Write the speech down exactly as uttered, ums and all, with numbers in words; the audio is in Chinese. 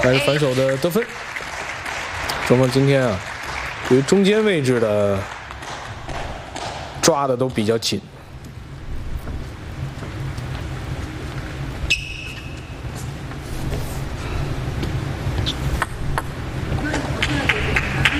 来自反手的得分。双方今天啊，对于中间位置的抓的都比较紧。